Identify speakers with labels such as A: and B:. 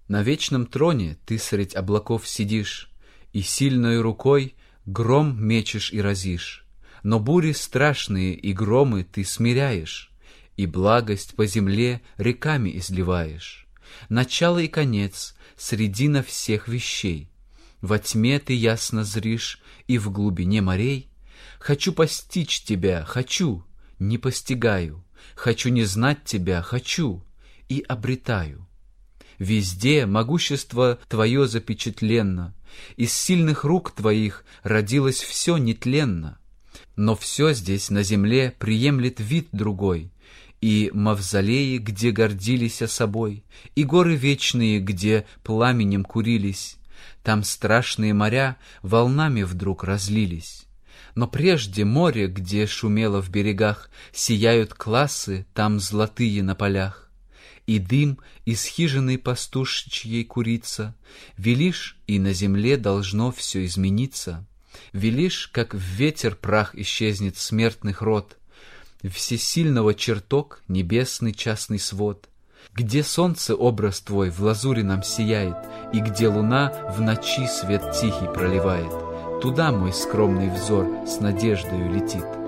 A: На вечном троне ты средь облаков сидишь, и сильной рукой гром мечешь и разишь. Но бури страшные и громы ты смиряешь, и благость по земле реками изливаешь. Начало и конец, средина всех вещей. Во тьме ты ясно зришь, и в глубине морей. Хочу постичь тебя, хочу, не постигаю. Хочу не знать тебя, хочу, и обретаю. Везде могущество твое запечатленно, из сильных рук твоих родилось все нетленно. Но все здесь на земле приемлет вид другой, и мавзолеи, где гордились собой, и горы вечные, где пламенем курились. Там страшные моря волнами вдруг разлились. Но прежде море, где шумело в берегах, сияют классы, там золотые на полях. И дым из хижины пастушечьей курица. Велишь, и на земле должно все измениться. Велишь, как в ветер прах исчезнет смертных род. Всесильного чертог, небесный частный свод. Где солнце образ твой в лазури нам сияет, и где луна в ночи свет тихий проливает. Туда мой скромный взор с надеждою летит.